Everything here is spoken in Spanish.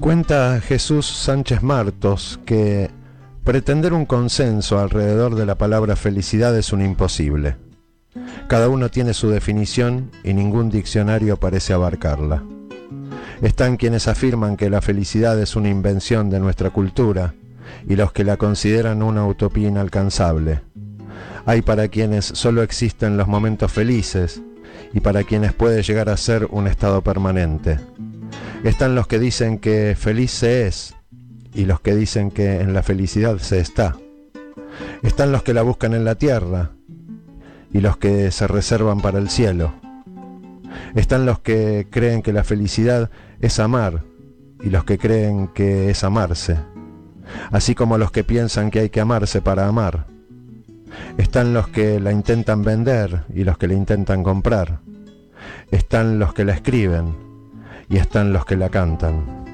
Cuenta Jesús Sánchez Martos que pretender un consenso alrededor de la palabra felicidad es un imposible. Cada uno tiene su definición y ningún diccionario parece abarcarla. Están quienes afirman que la felicidad es una invención de nuestra cultura y los que la consideran una utopía inalcanzable. Hay para quienes solo existen los momentos felices y para quienes puede llegar a ser un estado permanente. Están los que dicen que feliz se es y los que dicen que en la felicidad se está. Están los que la buscan en la tierra y los que se reservan para el cielo. Están los que creen que la felicidad es amar y los que creen que es amarse, así como los que piensan que hay que amarse para amar. Están los que la intentan vender y los que la intentan comprar. Están los que la escriben y están los que la cantan.